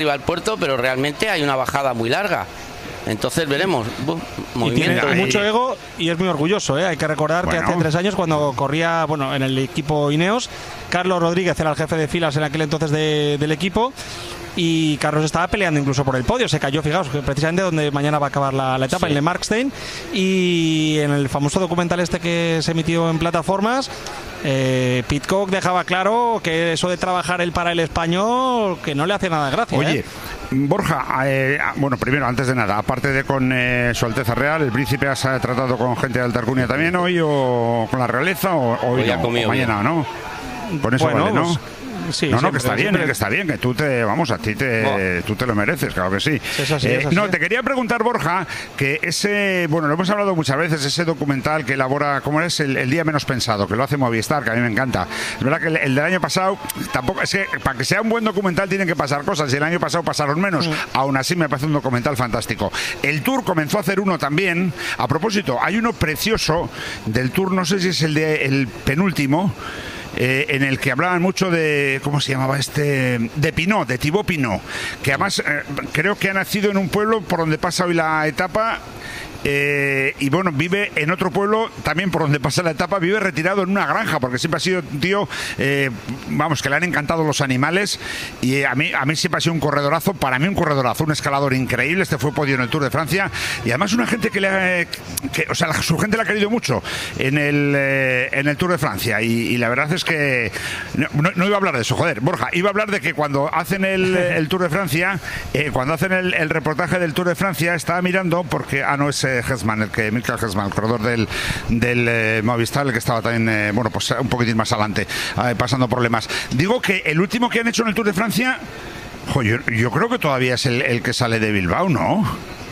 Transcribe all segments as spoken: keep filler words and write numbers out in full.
arriba al puerto, pero realmente hay una bajada muy larga. Entonces veremos. Y tiene mucho ego y es muy orgulloso, ¿eh? Hay que recordar bueno. que hace tres años cuando corría bueno en el equipo Ineos, Carlos Rodríguez era el jefe de filas en aquel entonces de, del equipo, y Carlos estaba peleando incluso por el podio, se cayó, fijaos, precisamente donde mañana va a acabar la, la etapa, sí. en Le Markstein, y en el famoso documental este que se emitió en plataformas, eh, Pidcock dejaba claro que eso de trabajar él para el español, que no le hace nada de gracia. Oye, ¿eh? Borja, eh, bueno, primero, antes de nada, aparte de con eh, Su Alteza Real, ¿el príncipe has tratado con gente de alta alcurnia también hoy, o con la realeza, o hoy no, o mañana, ¿no? Con eso bueno, vale, ¿no? Pues, sí, no, no, siempre, que está bien, siempre... que está bien, que tú te, vamos, a ti te, oh. tú te lo mereces, claro que sí. Es así, eh, es así. No, te quería preguntar, Borja, que ese, bueno, lo hemos hablado muchas veces, ese documental que elabora, ¿cómo es? El, el día menos pensado, que lo hace Movistar, que a mí me encanta. Es verdad que el, el del año pasado, tampoco, es que para que sea un buen documental tienen que pasar cosas, y el año pasado pasaron menos. Mm. Aún así me parece un documental fantástico. El Tour comenzó a hacer uno también. A propósito, hay uno precioso del Tour, no sé si es el de el penúltimo, Eh, en el que hablaban mucho de, ¿cómo se llamaba este? De Pinot, de Thibaut Pinot, que además eh, creo que ha nacido en un pueblo por donde pasa hoy la etapa. Eh, y bueno, vive en otro pueblo también por donde pasa la etapa, vive retirado en una granja, porque siempre ha sido un tío, eh, vamos, que le han encantado los animales, y eh, a mí a mí siempre ha sido un corredorazo, para mí un corredorazo, un escalador increíble. Este fue podio en el Tour de Francia, y además una gente que le ha, que, o sea, la, su gente le ha querido mucho en el eh, en el Tour de Francia, y, y la verdad es que no, no, no iba a hablar de eso, joder, Borja, iba a hablar de que cuando hacen el, el Tour de Francia, eh, cuando hacen el, el reportaje del Tour de Francia, estaba mirando, porque, ah no, es Hesman, el que Michael Hesman, el corredor del, del eh, Movistar, el que estaba también, eh, bueno, pues un poquitín más adelante, eh, pasando problemas. Digo que el último que han hecho en el Tour de Francia, jo, yo, yo creo que todavía es el, el que sale de Bilbao, ¿no?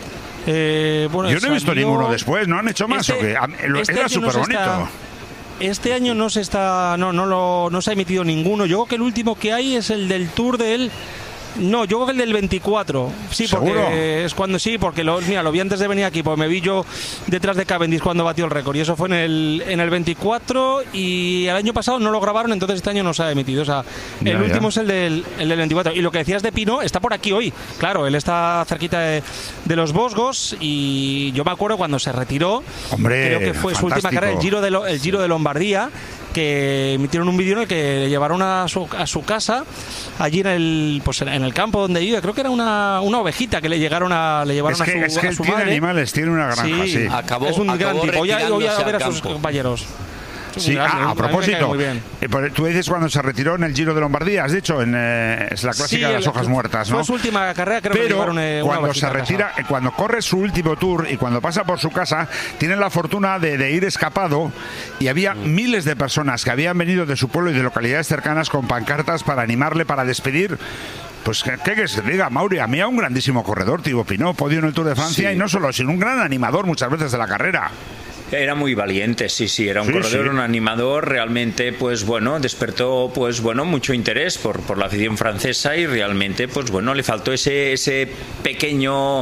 Eh, bueno, yo no he visto salió... ninguno después, ¿no han hecho más? Este, ¿o qué? Este Era súper bonito. Está... Este año no se está, no, no lo, no se ha emitido ninguno. Yo creo que el último que hay es el del Tour del. No, yo creo que el del veinticuatro. Sí, porque ¿seguro? Es cuando sí, porque lo, mira, lo vi antes de venir aquí, porque me vi yo detrás de Cavendish cuando batió el récord, y eso fue en el en el veinticuatro, y el año pasado no lo grabaron, entonces este año no se ha emitido. O sea, el ya, último ya. es el del, el del veinticuatro. Y lo que decías de Pinot está por aquí hoy. Claro, él está cerquita de, de los Vosgos, y yo me acuerdo cuando se retiró. Hombre, creo que fue fantástico. Su última carrera, el Giro de, lo, el Giro de Lombardía, que emitieron un vídeo en el que le llevaron a su, a su casa, allí en el pues en el campo donde vive. Creo que era una, una ovejita que le llegaron a le llevaron es que, a su, es que a su él tiene madre. animales, tiene una granja, sí. sí. Acabó, es un acabó gran tipo. Voy a, voy a ver a sus campo. compañeros. Sí, ah, a propósito, eh, tú dices cuando se retiró en el Giro de Lombardía, has dicho, en, eh, es la clásica sí, de las hojas el, muertas, ¿no? Fue su última carrera, creo. Pero que llevaron, eh, cuando se retira, eh, cuando corre su último Tour y cuando pasa por su casa, tiene la fortuna de, de ir escapado, y había mm. miles de personas que habían venido de su pueblo y de localidades cercanas con pancartas para animarle, para despedir. Pues que, que, que se diga, Mauri, a mí a un grandísimo corredor, Thibaut Pinot, podio en el Tour de Francia, sí. y no solo, sino un gran animador muchas veces de la carrera. Era muy valiente, sí, sí, era un sí, corredor, sí. un animador, realmente, pues bueno, despertó, pues bueno, mucho interés por, por la afición francesa, y realmente, pues bueno, le faltó ese, ese pequeño,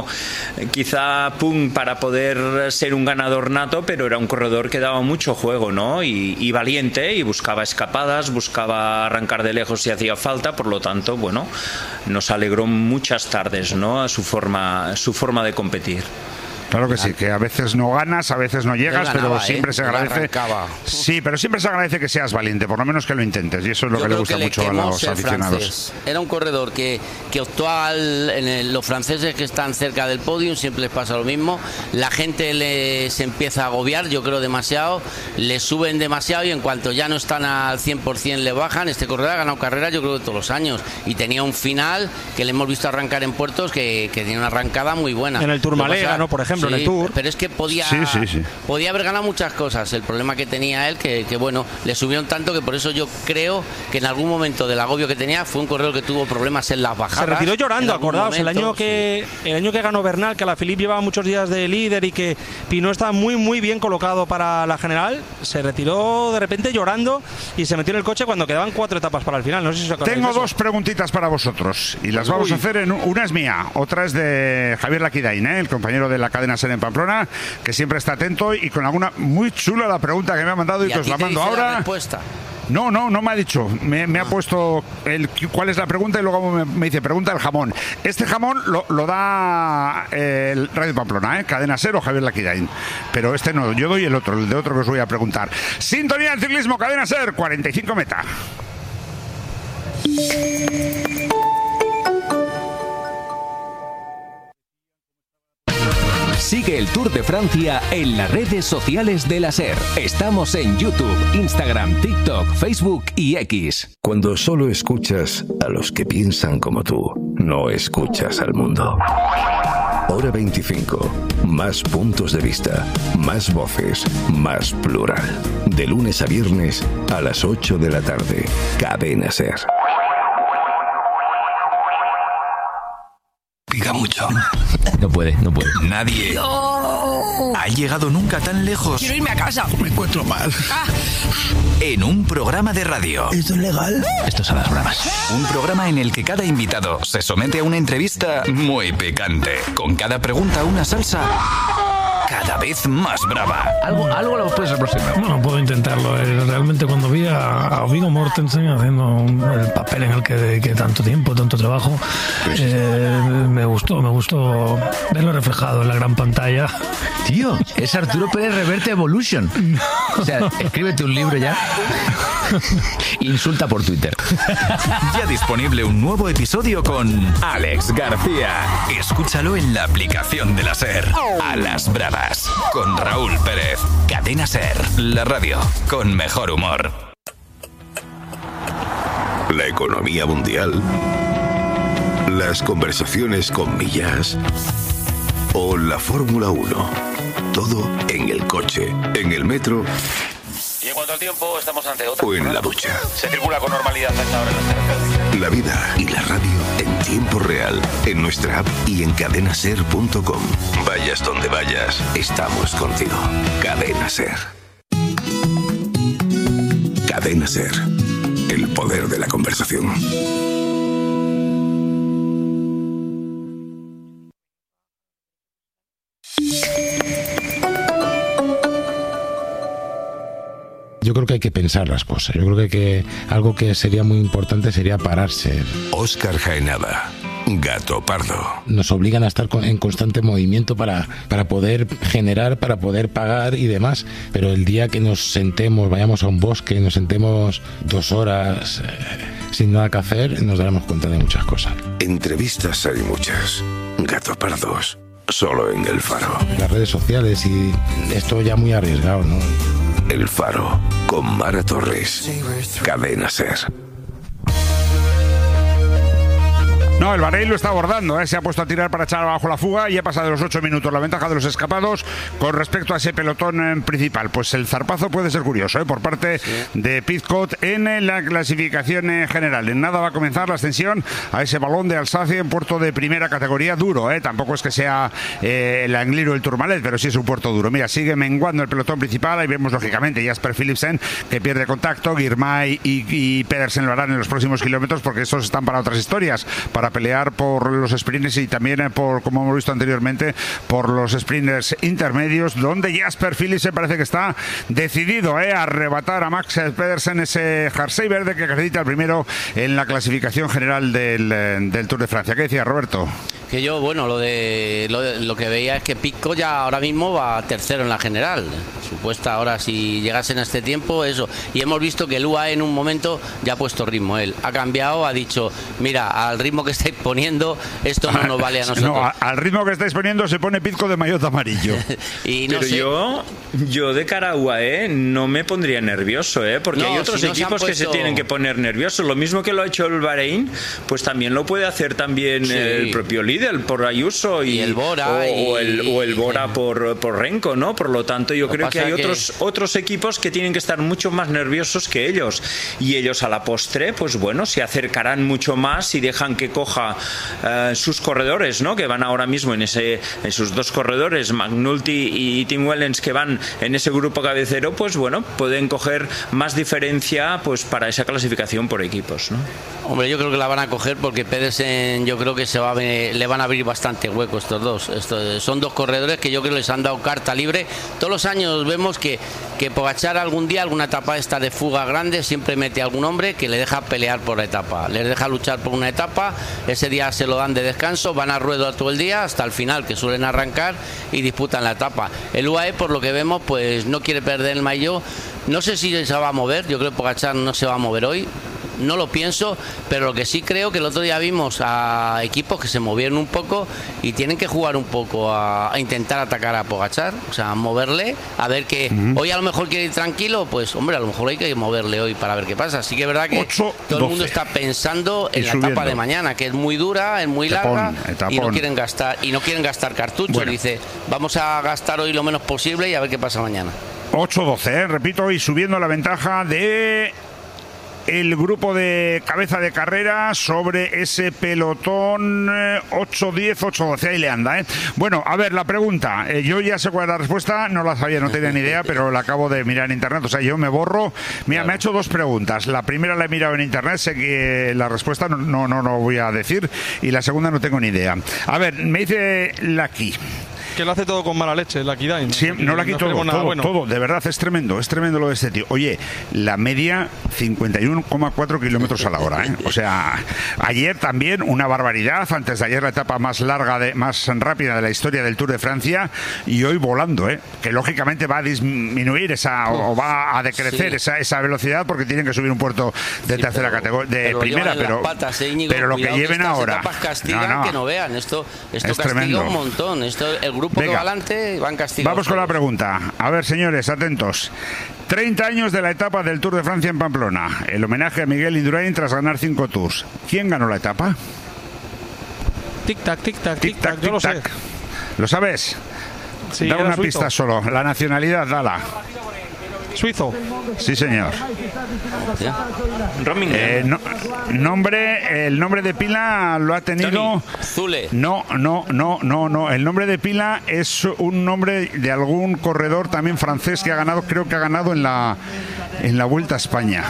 quizá, pum, para poder ser un ganador nato, pero era un corredor que daba mucho juego, ¿no? Y, y valiente, y buscaba escapadas, buscaba arrancar de lejos si hacía falta, por lo tanto, bueno, nos alegró muchas tardes, ¿no? A su forma, su forma de competir. Claro que sí, que a veces no ganas, a veces no llegas, ganaba, pero siempre ¿eh? se agradece. Sí, pero siempre se agradece que seas valiente, por lo menos que lo intentes, y eso es lo Yo que le gusta que mucho le a los aficionados. Francés. Era un corredor que, que optó al, en el, los franceses que están cerca del podio, siempre les pasa lo mismo. La gente les empieza a agobiar, yo creo demasiado, les suben demasiado, y en cuanto ya no están al cien por ciento le bajan. Este corredor ha ganado carreras, yo creo, de todos los años, y tenía un final que le hemos visto arrancar en puertos que, que tiene una arrancada muy buena. En el Tourmalet ganó, por ejemplo. Sí, en el Tour. Pero es que podía, sí, sí, sí. podía haber ganado muchas cosas. El problema que tenía él, que, que bueno, le subieron tanto que por eso yo creo que en algún momento del agobio que tenía, fue un corredor que tuvo problemas en las bajadas. Se retiró llorando, acordaos, momento, el año que sí. el año que ganó Bernal, que Alaphilippe llevaba muchos días de líder y que Pinot estaba muy muy bien colocado para la general, se retiró de repente llorando y se metió en el coche cuando quedaban cuatro etapas para el final. No sé si os acordáis. Tengo de eso. dos preguntitas para vosotros y las vamos Uy. a hacer en una es mía, otra es de Javier Laquidain, ¿eh? el compañero de la cadena Cadena SER en Pamplona, que siempre está atento y con alguna muy chula la pregunta que me ha mandado y, y que os la mando ahora. La respuesta. No, no, no me ha dicho. Me, me ah. ha puesto el, cuál es la pregunta y luego me, me dice, pregunta el jamón. Este jamón lo, lo da eh, el Radio Pamplona, ¿eh? Cadena SER o Javier Laquidain. Pero este no, yo doy el otro, el de otro que os voy a preguntar. Sintonía del ciclismo, Cadena SER, cuarenta y cinco meta. Sigue el Tour de Francia en las redes sociales de la SER. Estamos en YouTube, Instagram, TikTok, Facebook y X. Cuando solo escuchas a los que piensan como tú, no escuchas al mundo. Hora veinticinco. Más puntos de vista, más voces, más plural. De lunes a viernes a las ocho de la tarde. Cadena SER. Pica mucho. No puede, no puede. Nadie no. ha llegado nunca tan lejos. Quiero irme a casa. Me encuentro mal. Ah. En un programa de radio. ¿Esto es legal? Esto son las bromas. Un programa en el que cada invitado se somete a una entrevista muy picante. Con cada pregunta una salsa cada vez más brava. Algo, algo lo puedes aproximar. Bueno, puedo intentarlo. Realmente cuando vi a, a Viggo Mortensen haciendo el papel en el que dediqué tanto tiempo, tanto trabajo, eh, me gustó, me gustó verlo reflejado en la gran pantalla. Tío, es Arturo Pérez Reverte Evolution. O sea, escríbete un libro ya. Insulta por Twitter. Ya disponible un nuevo episodio con Alex García. Escúchalo en la aplicación de la SER. A las bravas. Con Raúl Pérez. Cadena SER. La radio con mejor humor. La economía mundial. Las conversaciones con Millás. O la Fórmula uno. Todo en el coche, en el metro. Y en cuanto al tiempo, estamos ante otra. O en la ducha. Se circula con normalidad a esta hora en las carreteras. La vida y la radio en tiempo real, en nuestra app y en cadena ser punto com. Vayas donde vayas, estamos contigo. Cadena SER. Cadena SER. El poder de la conversación. Yo creo que hay que pensar las cosas. Yo creo que, hay que algo que sería muy importante sería pararse. Óscar Jaenada, Gato Pardo. Nos obligan a estar en constante movimiento para, para poder generar, para poder pagar y demás. Pero el día que nos sentemos, vayamos a un bosque, nos sentemos dos horas eh, sin nada que hacer, nos daremos cuenta de muchas cosas. Entrevistas hay muchas. Gato Pardos, solo en El Faro. Las redes sociales y esto ya muy arriesgado, ¿no? El Faro, con Mara Torres. Cadena SER. No, el Bahrein lo está abordando, ¿eh? Se ha puesto a tirar para echar abajo la fuga y ha pasado los ocho minutos la ventaja de los escapados con respecto a ese pelotón eh, principal. Pues el zarpazo puede ser curioso, ¿eh? Por parte sí. de Pidcock en la clasificación eh, general. En nada va a comenzar la ascensión a ese balón de Alsacia en puerto de primera categoría duro, ¿eh? Tampoco es que sea eh, el Angliru o el Tourmalet, pero sí es un puerto duro. Mira, sigue menguando el pelotón principal. Ahí vemos lógicamente Jasper Philipsen que pierde contacto. Girmay y, y Pedersen lo harán en los próximos kilómetros porque estos están para otras historias, para pelear por los sprints y también por, como hemos visto anteriormente, por los sprints intermedios, donde Jasper Philipsen parece que está decidido eh, a arrebatar a Max Pedersen ese jersey verde que acredita el primero en la clasificación general del, del Tour de Francia. ¿Qué decía Roberto? Que yo, bueno, lo de lo, de, lo que veía es que Pidcock ya ahora mismo va tercero en la general. Supuesta ahora, si llegasen a este tiempo, eso. Y hemos visto que el U A E en un momento ya ha puesto ritmo. Él ha cambiado, ha dicho, mira, al ritmo que estáis poniendo, esto no nos vale a nosotros. No, al ritmo que estáis poniendo se pone Pidcock de maillot amarillo. y no Pero sé. yo, yo de cara a U A E no me pondría nervioso, ¿eh? Porque no, hay otros si no equipos se puesto... que se tienen que poner nerviosos. Lo mismo que lo ha hecho el Bahrein, pues también lo puede hacer también sí. el propio líder por Ayuso y, y el Bora o, y, o, el, o el Bora por, por Renko, ¿no? Por lo tanto, yo lo creo que hay que... otros otros equipos que tienen que estar mucho más nerviosos que ellos y ellos a la postre, pues bueno, se acercarán mucho más y dejan que coja uh, sus corredores, ¿no? Que van ahora mismo en ese en sus dos corredores, McNulty y Tim Wellens, que van en ese grupo cabecero, pues bueno, pueden coger más diferencia pues para esa clasificación por equipos, ¿no? Hombre, yo creo que la van a coger porque Pedersen, yo creo que se va a venir, le van a abrir bastante hueco estos dos. Estos, son dos corredores que yo creo que les han dado carta libre. Todos los años vemos que, que Pogačar algún día, alguna etapa esta de fuga grande, siempre mete a algún hombre que le deja pelear por la etapa. Les deja luchar por una etapa, ese día se lo dan de descanso, van a ruedo todo el día hasta el final, que suelen arrancar y disputan la etapa. El U A E, por lo que vemos, pues no quiere perder el maillot. No sé si se va a mover, yo creo que Pogačar no se va a mover hoy. No lo pienso, pero lo que sí creo que el otro día vimos a equipos que se movieron un poco y tienen que jugar un poco a, a intentar atacar a Pogačar, o sea, moverle, a ver que uh-huh. hoy a lo mejor quiere ir tranquilo, pues hombre, a lo mejor hay que moverle hoy para ver qué pasa. Así que es verdad que ocho, todo el mundo está pensando en la subiendo. etapa de mañana, que es muy dura, es muy etapón, larga etapón. y no quieren gastar y no quieren gastar cartuchos. Bueno. Dice, vamos a gastar hoy lo menos posible y a ver qué pasa mañana. ocho doce, ¿eh? Repito, y subiendo la ventaja de el grupo de cabeza de carrera sobre ese pelotón. eh, ocho diez, ocho doce, ahí le anda, ¿eh? Bueno, a ver, la pregunta, eh, yo ya sé cuál es la respuesta, no la sabía, no tenía ni idea, pero la acabo de mirar en internet, o sea, yo me borro. Mira, claro. Me ha hecho dos preguntas, la primera la he mirado en internet, sé que la respuesta no, no, no, no voy a decir, y la segunda no tengo ni idea. A ver, me dice Lucky. Que lo hace todo con mala leche, la Kidai. Sí, no la quito todo, todo, bueno. todo, de verdad, es tremendo, es tremendo lo de este tío. Oye, la media cincuenta y uno coma cuatro kilómetros a la hora, ¿eh? O sea, ayer también una barbaridad, antes de ayer la etapa más larga, de, más rápida de la historia del Tour de Francia, y hoy volando, ¿eh? Que lógicamente va a disminuir esa, o, o va a decrecer sí. esa, esa velocidad porque tienen que subir un puerto de sí, tercera categoría, de pero primera, pero, patas, eh, Íñigo, pero lo que lleven que ahora... Castigan, no, no. que no vean, esto, esto castiga tremendo. un montón, esto, el grupo Venga. que va adelante van castigados. Vamos con la pregunta. A ver, señores, atentos. treinta años de la etapa del Tour de Francia en Pamplona. El homenaje a Miguel Indurain tras ganar cinco Tours. ¿Quién ganó la etapa? Tic-tac, tic-tac, tic-tac, tic-tac. Yo lo sé. ¿Lo sabes? Sí, da una suizo. pista solo. La nacionalidad, dala. Suizo. Sí, señor. Eh, no, nombre, el nombre de pila lo ha tenido. Zule. No, no, no, no, no. El nombre de pila es un nombre de algún corredor también francés que ha ganado, creo que ha ganado en la en la Vuelta a España.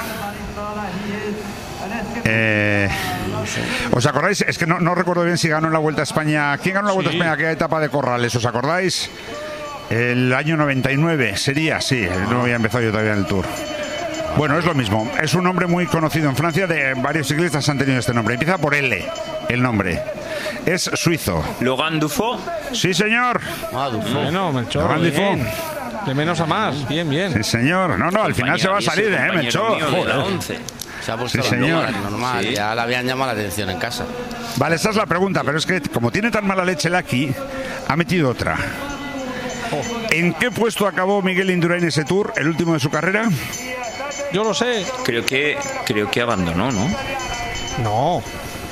Eh, ¿Os acordáis? Es que no, no recuerdo bien si ganó en la Vuelta a España. ¿Quién ganó en la Vuelta sí. a España? ¿Qué etapa de Corrales? ¿Os acordáis? El año noventa y nueve sería, sí, no había empezado yo todavía en el Tour. Bueno, es lo mismo, es un nombre muy conocido en Francia, de varios ciclistas han tenido este nombre. Empieza por L, el nombre. Es suizo. Logan Dufaux. Sí, señor. Ah, Dufaux. Bueno, Melchor, bien. De menos a más, bien, bien. Sí, señor. No, no, al final se va a salir, ¿eh, Melchor? Se ha puesto sí, señor. normal, sí. Ya le habían llamado la atención en casa. Vale, esa es la pregunta, pero es que como tiene tan mala leche el aquí, ha metido otra. ¿En qué puesto acabó Miguel Indurain ese Tour, el último de su carrera? Yo lo sé. Creo que creo que abandonó, ¿no? No.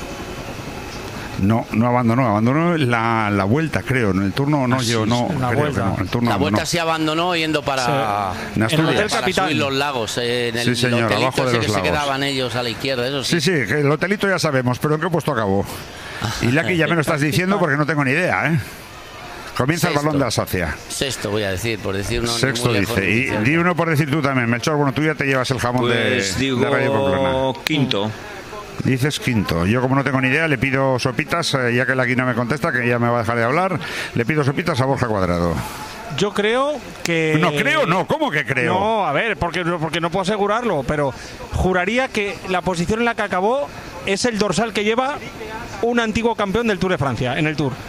No, no abandonó, abandonó la, la vuelta, creo. En el turno no, yo no. La creo vuelta, que no, el turno la vuelta no. sí abandonó yendo para, sí. en el hotel para subir los lagos. Eh, en el, sí, señor, el abajo de los que lagos. Se quedaban ellos a la izquierda, eso sí. Sí, sí, que el hotelito ya sabemos, pero ¿en qué puesto acabó? Y Lucky ya me lo estás diciendo porque no tengo ni idea, ¿eh? Comienza Sexto. El balón de Alsacia. Sexto, voy a decir, por decir uno. Sexto dice. Y di uno por decir tú también, Melchor. Bueno, tú ya te llevas el jamón pues de, digo de Radio Pamplona. Quinto. Dices quinto. Yo, como no tengo ni idea, le pido sopitas, eh, ya que Lucky no me contesta, que ya me va a dejar de hablar. Le pido sopitas a Borja Cuadrado. Yo creo que... No creo, no. ¿Cómo que creo? No, a ver, porque, porque no puedo asegurarlo, pero juraría que la posición en la que acabó es el dorsal que lleva un antiguo campeón del Tour de Francia, en el Tour.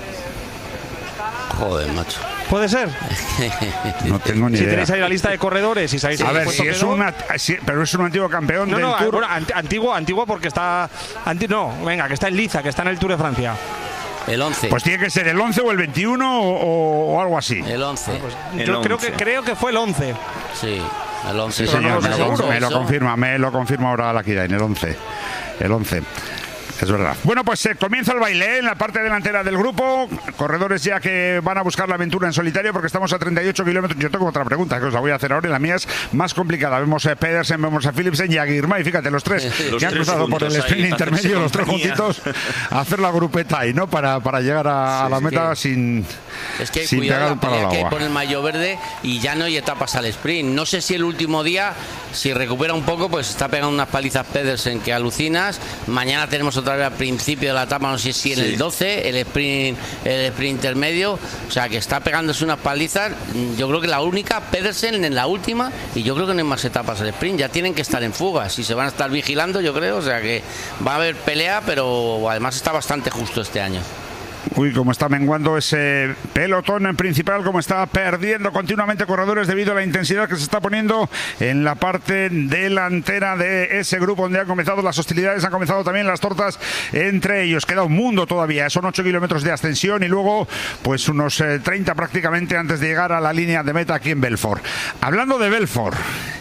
Joder, macho. ¿Puede ser? No tengo ni si idea. Si tenéis ahí la lista de corredores y sabéis... A ver, si es una, si, pero es un antiguo campeón no, del no, Tour. Bueno, antiguo, antiguo porque está... Anti, no, venga, que está en Liza, que está en el Tour de Francia. El once. Pues tiene que ser el once o el veintiuno o, o, o algo así. El once. Pues el yo once. Creo, que, creo que fue el once. Sí, el once. Sí, señor, me, lo, me lo confirma, me lo confirma ahora la Kidai, en el once. El once. Es verdad. Bueno, pues eh, comienza el baile, ¿eh? En la parte delantera del grupo. Corredores ya que van a buscar la aventura en solitario porque estamos a treinta y ocho kilómetros. Yo tengo otra pregunta que os la voy a hacer ahora y la mía es más complicada. Vemos a Pedersen, vemos a Philipsen y a Girmay. Fíjate, los tres los que han cruzado por el sprint intermedio, los tres juntitos, a hacer la grupeta ahí, ¿no? Para, para llegar a, sí, a la meta que... sin, Es que sin cuidado pegar la para el pelea que hay agua. por el maillot verde y ya no hay etapas al sprint. No sé si el último día, si recupera un poco, pues está pegando unas palizas Pedersen que alucinas. Mañana tenemos otra vez al principio de la etapa, no sé si en Sí. el doce, el sprint, el sprint intermedio. O sea, que está pegándose unas palizas. Yo creo que la única, Pedersen en la última, y yo creo que no hay más etapas al sprint. Ya tienen que estar en fugas y se van a estar vigilando, yo creo. O sea, que va a haber pelea, pero además está bastante justo este año. Uy, cómo está menguando ese pelotón en principal, como está perdiendo continuamente corredores debido a la intensidad que se está poniendo en la parte delantera de ese grupo donde han comenzado las hostilidades, han comenzado también las tortas entre ellos. Queda un mundo todavía, son ocho kilómetros de ascensión y luego pues unos eh, treinta prácticamente antes de llegar a la línea de meta aquí en Belfort. Hablando de Belfort,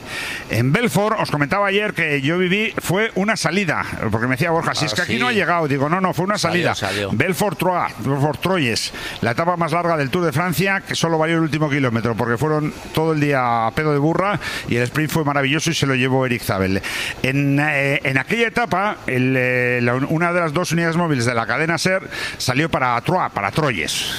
en Belfort, os comentaba ayer que yo viví, fue una salida, porque me decía Borja, si Ah, es que aquí sí. no ha llegado, digo, no, no, fue una Salió, salida. salió. Belfort Troyes, Belfort Troyes, la etapa más larga del Tour de Francia, que solo valió el último kilómetro, porque fueron todo el día a pedo de burra y el sprint fue maravilloso y se lo llevó Eric Zabel. En, eh, en aquella etapa, el, eh, la- una de las dos unidades móviles de la cadena SER salió para Troyes, para Troyes.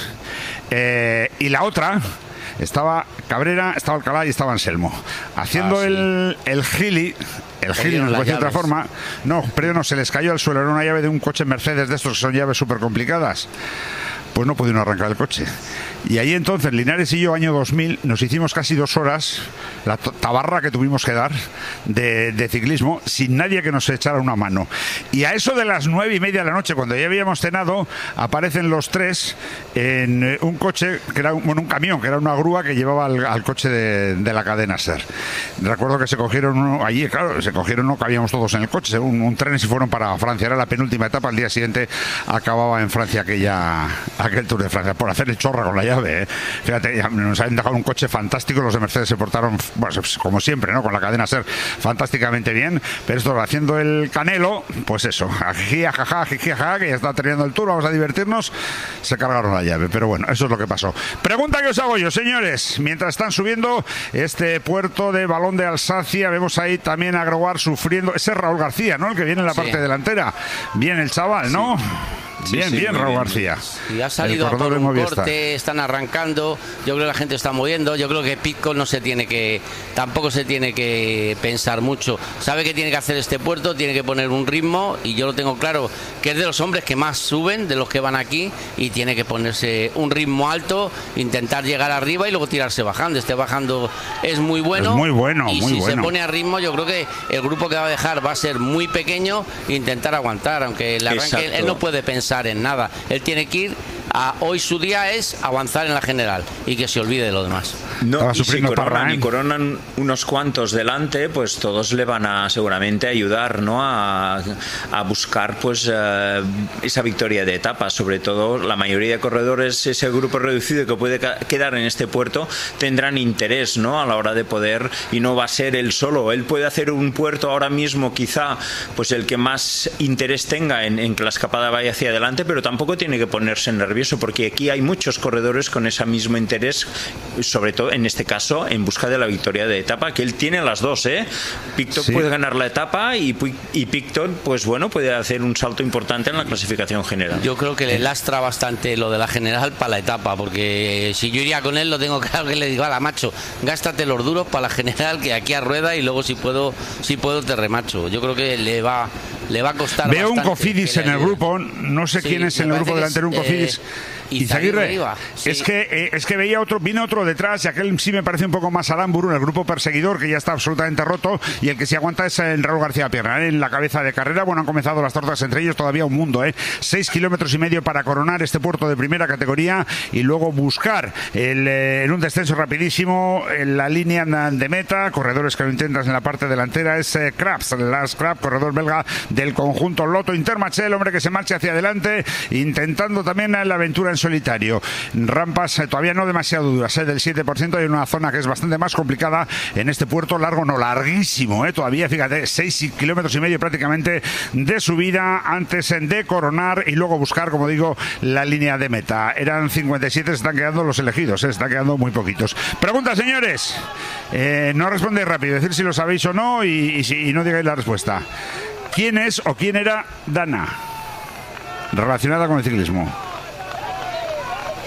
Eh, y la otra... Estaba Cabrera, estaba Alcalá y estaba Anselmo. Haciendo Ah, sí. el, el gili, el gili, Perdieron no se puede las decir de otra llaves. forma. No, pero no, se les cayó al suelo. Era una llave de un coche Mercedes de estos que son llaves súper complicadas. Pues no pudieron arrancar el coche. Y ahí entonces, Linares y yo, año dos mil, nos hicimos casi dos horas, la to- tabarra que tuvimos que dar de, de ciclismo, sin nadie que nos echara una mano. Y a eso de las nueve y media de la noche, cuando ya habíamos cenado, aparecen los tres en eh, un coche, que era un, bueno, un camión, que era una grúa que llevaba al, al coche de, de la cadena SER. Recuerdo que se cogieron uno, allí, claro, se cogieron uno, cabíamos todos en el coche, un, un tren y se fueron para Francia. Era la penúltima etapa, al día siguiente acababa en Francia aquella, aquel Tour de Francia, por hacer el chorra con la llave. ¿eh? Fíjate, ya nos habían dejado un coche fantástico, los de Mercedes se portaron, bueno, pues, como siempre, ¿no? Con la cadena SER fantásticamente bien, pero esto haciendo el canelo, pues eso, jiji, jaja, jiji, jaja, que ya está terminando el Tour, vamos a divertirnos, se cargaron la llave, pero bueno, eso es lo que pasó. Pregunta que os hago yo, señores, mientras están subiendo este puerto de Balón de Alsacia, vemos ahí también a Grobar sufriendo, ese es Raúl García, ¿no? El que viene en la Sí. parte delantera, bien el chaval, ¿no? Sí, Bien, sí, bien, muy Raúl bien. García. Y ha salido El a por corredor de un Movistar. corte, están arrancando, yo creo que la gente está moviendo, yo creo que Pitcock no se tiene que, tampoco se tiene que pensar mucho, sabe que tiene que hacer este puerto, tiene que poner un ritmo y yo lo tengo claro, que es de los hombres que más suben, de los que van aquí y tiene que ponerse un ritmo alto, intentar llegar arriba y luego tirarse bajando, este bajando es muy bueno, Es muy bueno, y muy si bueno. se pone a ritmo yo creo que el grupo que va a dejar va a ser muy pequeño e intentar aguantar, aunque el arranque Exacto. él no puede pensar en nada. Él tiene que ir a, hoy su día es avanzar en la general y que se olvide de lo demás. No, Estaba y si sufriendo coronan, Parrain. y coronan unos cuantos delante, pues todos le van a seguramente ayudar, ¿no? A, a buscar pues eh, esa victoria de etapa. Sobre todo la mayoría de corredores, ese grupo reducido que puede ca- quedar en este puerto, tendrán interés, ¿no? A la hora de poder, y no va a ser él solo. Él puede hacer un puerto ahora mismo, quizá, pues el que más interés tenga en, en que la escapada vaya hacia adelante, pero tampoco tiene que ponerse nervioso, porque aquí hay muchos corredores con ese mismo interés, sobre todo en este caso en busca de la victoria de etapa, que él tiene las dos, ¿eh? Pitcock Sí. puede ganar la etapa y, Pu- y Pitcock, pues bueno, puede hacer un salto importante en la clasificación general. Yo creo que le lastra bastante lo de la general para la etapa, porque si yo iría con él lo tengo claro que le digo, ala macho, gástate los duros para la general, que aquí a rueda y luego si puedo, si puedo te remacho. Yo creo que le va, le va a costar Veo un bastante Cofidis que le en el ayude. grupo, no sé Sí, quién es me en el grupo parece que delantero, un es, Cofidis. eh, Izaguirre iba, sí. Es que eh, es que veía otro, vino otro detrás y aquel sí me parece un poco más Aramburu, en el grupo perseguidor, que ya está absolutamente roto, y el que se aguanta es el Raúl García Pierna, ¿eh? En la cabeza de carrera. Bueno, han comenzado las tortas entre ellos, todavía un mundo, ¿eh? Seis kilómetros y medio para coronar este puerto de primera categoría y luego buscar el, eh, en un descenso rapidísimo en la línea de meta. Corredores que lo intentan en la parte delantera es eh, Krabs, Lars Krabs, corredor belga del conjunto Lotto Intermarché, el hombre que se marcha hacia adelante, intentando también la aventura en solitario. Rampas eh, todavía no demasiado duras, eh, del siete por ciento. Hay una zona que es bastante más complicada en este puerto, largo no, larguísimo, eh, todavía, fíjate, seis kilómetros y medio prácticamente de subida antes de coronar y luego buscar, como digo, la línea de meta. Eran cincuenta y siete, se están quedando los elegidos, eh, se están quedando muy poquitos. Pregunta, señores. Eh, no respondéis rápido, decir si lo sabéis o no y, y, si, y no digáis la respuesta. ¿Quién es o quién era Dana relacionada con el ciclismo?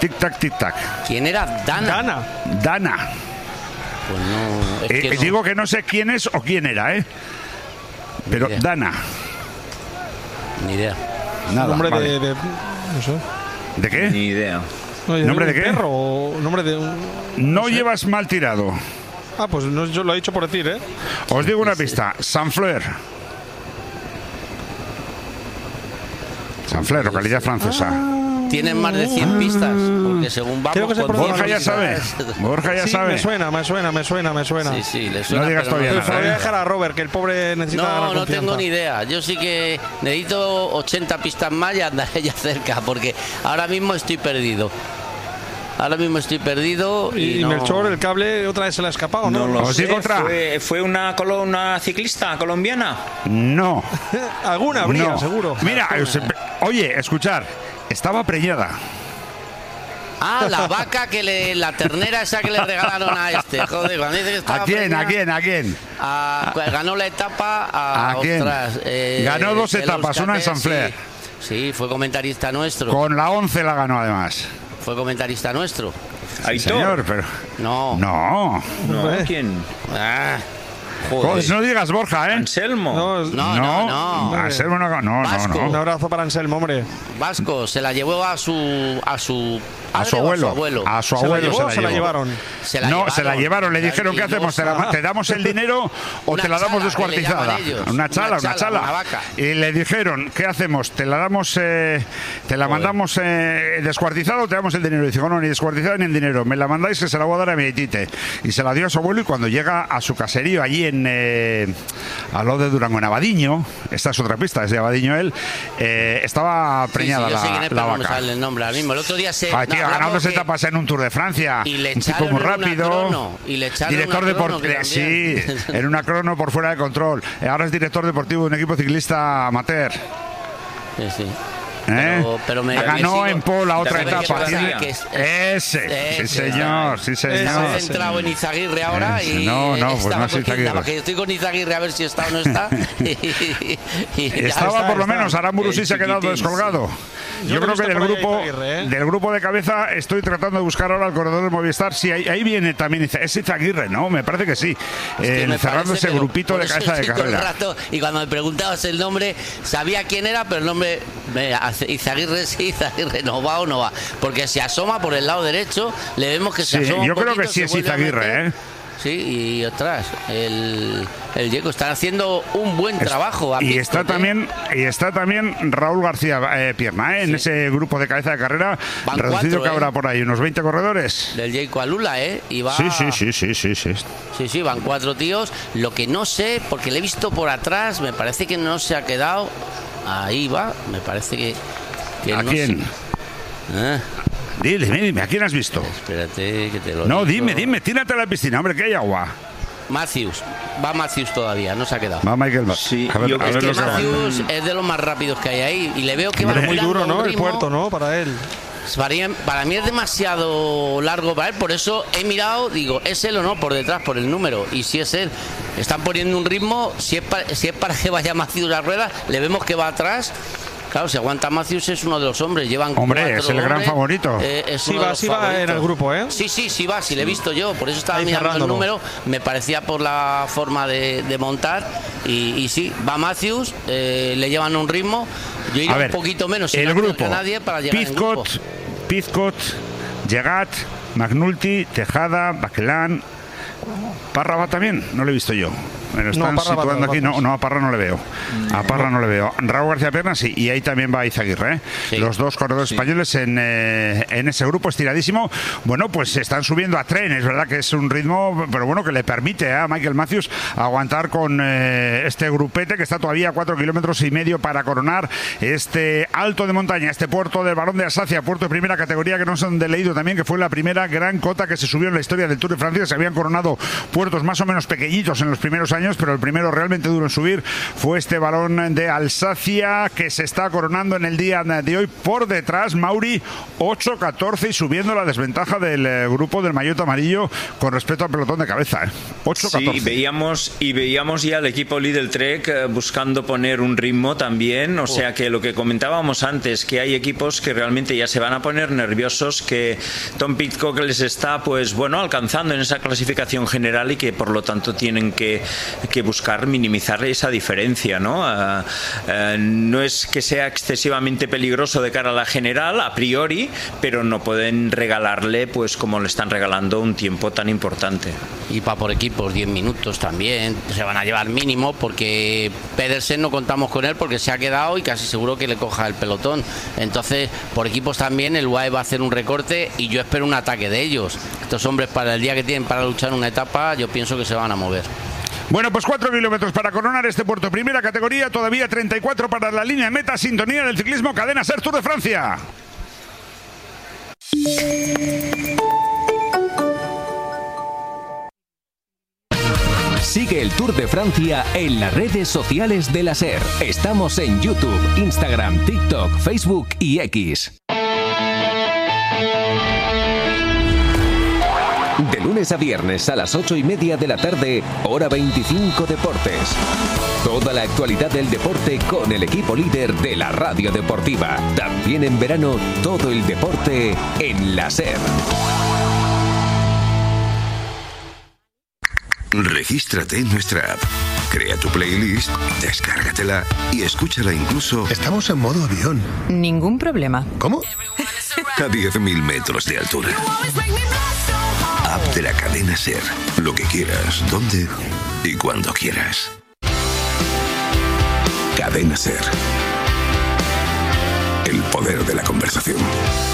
Tic-tac, tic-tac. ¿Quién era? Dana. Dana. Dana. Pues no, es Eh, que no. Digo que no sé quién es o quién era, ¿eh? Pero idea. Dana. Ni idea. Nada, Nombre vale. de, de. No sé. ¿De qué? Ni idea. No, ¿Nombre un de qué? perro o nombre de un. No llevas mal tirado. Ah, pues no, yo lo he dicho por decir, ¿eh? Os digo una pista. Saint-Fleur. Saint-Fleur, localidad francesa. Tienen más de cien pistas, porque según vamos Creo que se con pronuncia Borja ya sabe. pistas- Borja ya Sí, sabe. me suena, me suena, me suena, me suena. Sí, sí, le suena. No digas pero todavía Pero se lo nada, voy a ¿eh? dejar a Robert, que el pobre necesita No, ganar no confianza. tengo ni idea. Yo sí que necesito ochenta pistas más y andaré ya cerca, porque ahora mismo estoy perdido. Ahora mismo estoy perdido. Y, Y, no- Melchor, el cable otra vez se le ha escapado, ¿no? No lo Os sé. digo otra. ¿Fue, fue una, colo- una ciclista colombiana? No. Alguna habría, no. seguro. Mira, os- oye, escuchar. Estaba preñada. Ah, la vaca que le. La ternera esa que le regalaron a este. Joder, cuando dice que estaba ¿A quién? preñada, ¿A quién? ¿A quién? a- pues ganó la etapa a. ¿A quién? ostras, eh, Ganó dos el etapas, una en Euskaltel, Saint-Fleur. Sí, sí, fue comentarista nuestro. Con la once la ganó además. Fue comentarista nuestro. Aitor. Señor, pero. No. No. No, Hombre. ¿quién? Ah, Joder, no digas Borja, ¿eh? Anselmo. No, no, no, no. Anselmo no, no, no, Vasco. Un no. abrazo para Anselmo, hombre. Vasco se la llevó a su a su A padre su o abuelo. a su abuelo. A su ¿Se la abuelo llevó o se la llevó. llevaron? Se la no, llevaron. se la llevaron. Le dijeron, Y ¿qué hacemos? ¿Te, la- te damos el dinero o Una te la damos chala, que le descuartizada? llaman ellos. Una chala, una Una chala. chala, una vaca. Y le dijeron, ¿qué hacemos? ¿Te la damos, eh, te la mandamos eh, descuartizada o te damos el dinero? Y dijo, no, ni descuartizada ni el dinero. Me la mandáis que se la voy a dar a mi tite. Y se la dio a su abuelo y cuando llega a su caserío allí en eh, a lo de Durango, en Abadiño, esta es otra pista, es de Abadiño él, eh, estaba preñada Sí, sí, yo sé quién la, es, la pero no me vaca. sale el nombre ahora mismo. El otro día se. Ay, tío, no, ganó dos que- etapas en un Tour de Francia. Y le un tipo echaron muy en una rápido. crono, y le echaron director una crono deportivo. que Sí, también. en una crono por fuera de control. Eh, Ahora es director deportivo de un equipo ciclista amateur. Sí, sí. ¿Eh? Pero- pero me- ganó me sigo- en Po la otra ¿Sabes qué etapa. pasa? Tiene- Que es- Ese, sí ese, señor, sí Estaba señor. centrado en Izaguirre ahora Ese, y no, no, pues estaba no es con- Izaguirre. estaba que estoy con Izaguirre a ver si está o no está. y, y ya Estaba está, por lo está. menos, Aramburu sí El se ha quedado chiquitín, descolgado. Yo Yo lo he creo que visto del por ahí a grupo, Izaguirre, ¿eh? del grupo de cabeza estoy tratando de buscar ahora el corredor de Movistar. Sí, ahí, ahí viene también. Iza- Es Izaguirre, ¿no? Me parece que sí. Es que Eh, me cerrando parece, ese pero grupito por de eso cabeza de estoy todo el carrera. rato, y cuando me preguntabas el nombre, sabía quién era, pero el nombre, me hace- Izaguirre sí, Izaguirre no va o no va. Porque se asoma por el lado derecho, le vemos que se Sí, asoma un yo creo poquito, que sí se es vuelve a Izaguirre, meter. ¿eh? Sí, y atrás, el, el Diego están haciendo un buen trabajo. Y visto, está ¿eh? también y está también Raúl García eh, Pierna, ¿eh? En ese grupo de cabeza de carrera Van reducido cuatro, que habrá ¿eh? por ahí, unos veinte corredores. Del Jayco Alula, ¿eh? Y va... Sí, sí, sí, sí, sí, sí. Sí, sí, van cuatro tíos. Lo que no sé, porque le he visto por atrás, me parece que no se ha quedado. Ahí va, me parece que. que ¿A no quién? sé. Ah, Dime, dime, dime, ¿a quién has visto? espérate, que te lo No, digo. dime, dime, tírate a la piscina, hombre, que hay agua. Matthews. Va Matthews todavía, no se ha quedado. Va Michael Ba- Sí, a ver, yo a creo ver Es que los que van. Matthews es de los más rápidos que hay ahí. Y le veo que va Pero muy tirando duro, ¿no? un El ritmo. puerto, ¿no? Para él. Para mí, para mí es demasiado largo para él, por eso he mirado, digo, ¿es él o no? Por detrás, por el número. Y si es él, están poniendo un ritmo, si es para, si es para que vaya Matthews a ruedas, le vemos que va atrás. Claro, si aguanta Matthews es uno de los hombres, llevan Hombre, cuatro es el gran hombres, favorito. eh, es Sí uno de va, los sí va favoritos. en el grupo, ¿eh? Sí, sí, sí va, sí le he visto yo, por eso estaba Ahí mirando el cerrándolo. número, me parecía por la forma de, de montar, y, y sí, va Matthews, eh, le llevan un ritmo, yo iría A ver, un poquito menos, si el no grupo. acerca a nadie para llegar en grupo. Pizcot, Pizcot, Llegat, Magnulti, Tejada, Baquelán. Parra va también, no lo he visto yo. Me lo No, están Parra va situando a aquí. todas No, partes. no, a Parra no le veo. A Parra no le veo. Raúl García Pierna sí, y ahí también va Izaguirre, ¿eh? Sí. Los dos corredores españoles en, eh, en ese grupo estiradísimo. Bueno, pues se están subiendo a tren, es verdad que es un ritmo, pero bueno, que le permite a Michael Matthews aguantar con eh, este grupete que está todavía a cuatro kilómetros y medio para coronar este alto de montaña, este puerto del Barón de Alsacia, puerto de primera categoría que no se han leído también, que fue la primera gran cota que se subió en la historia del Tour de Francia. Se habían coronado puertos más o menos pequeñitos en los primeros años, años, pero el primero realmente duro en subir fue este balón de Alsacia, que se está coronando en el día de hoy por detrás. Mauri, ocho catorce, y subiendo la desventaja del eh, grupo del maillot amarillo con respecto al pelotón de cabeza. ¿eh? ocho catorce. Sí, veíamos, y veíamos ya al equipo Lidl Trek eh, buscando poner un ritmo también, o oh. sea que lo que comentábamos antes, que hay equipos que realmente ya se van a poner nerviosos, que Tom Pidcock les está, pues bueno, alcanzando en esa clasificación general y que por lo tanto tienen que, que buscar minimizar esa diferencia, ¿no? Uh, uh, no es que sea excesivamente peligroso de cara a la general, a priori, pero no pueden regalarle, pues como le están regalando, un tiempo tan importante. Y para por equipos, diez minutos también, se van a llevar mínimo, porque Pedersen no contamos con él porque se ha quedado y casi seguro que le coja el pelotón. Entonces, por equipos también, el U A E va a hacer un recorte y yo espero un ataque de ellos. Estos hombres, para el día que tienen para luchar una etapa, yo pienso que se van a mover. Bueno, pues cuatro kilómetros para coronar este puerto primera categoría, todavía treinta y cuatro para la línea de meta. Sintonía del ciclismo, Cadena SER Tour de Francia. Sigue el Tour de Francia en las redes sociales de la SER. Estamos en YouTube, Instagram, TikTok, Facebook y X. De lunes a viernes a las ocho y media de la tarde, hora veinticinco Deportes. Toda la actualidad del deporte con el equipo líder de la radio deportiva. También en verano, todo el deporte en la SER. Regístrate en nuestra app. Crea tu playlist, descárgatela y escúchala incluso... Estamos en modo avión. Ningún problema. ¿Cómo? A diez mil metros de altura. App de la cadena SER. Lo que quieras, donde y cuando quieras. Cadena SER. El poder de la conversación.